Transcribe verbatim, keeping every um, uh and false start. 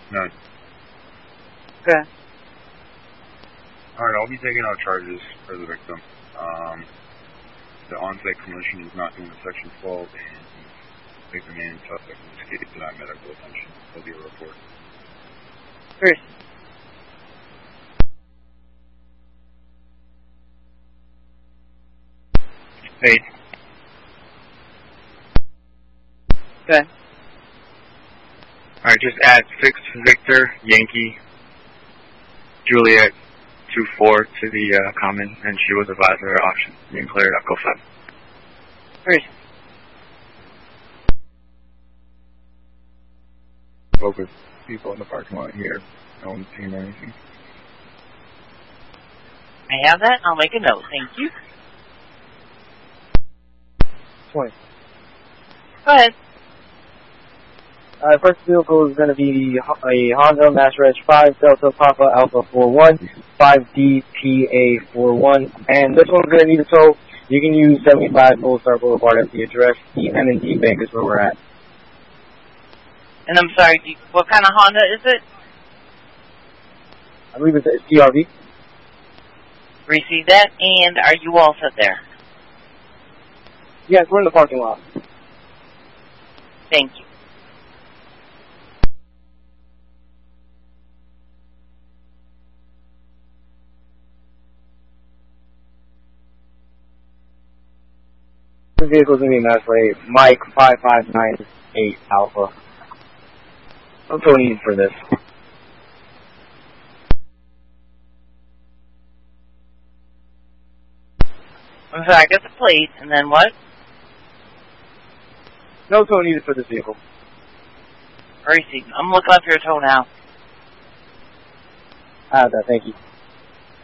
None. Okay. Alright, I'll be taking out charges for the victim. Um, the on-site clinician is not doing the section twelve, and the victim and suspect in this case denied medical attention. There'll be a report. First. Paid. Okay. Alright, just add six Victor, Yankee, Juliet, two four to the uh, common, and she was advised of her option. Being cleared up, go five. First. Focus people in the parking lot here. No one's seen anything. I have that. I'll make a note. Thank you. twenty. Go ahead. Uh, first vehicle is going to be a Honda Maserati five Delta Papa Alpha four one, five D P A four one, and this one's going to need a tow. You can use seventy-five Old Star Boulevard at the address. The M and T Bank is where we're at. And I'm sorry, do you, what kind of Honda is it? I believe it's a C R V. Receive that, and are you all set there? Yes, we're in the parking lot. Thank you. This vehicle is going to be Maserati Mike five five nine eight Alpha. I'm so needed for this. I'm sorry, I got the plate, and then what? No tow needed for this vehicle. Receive. I'm looking up your tow now. Ah, that, thank you.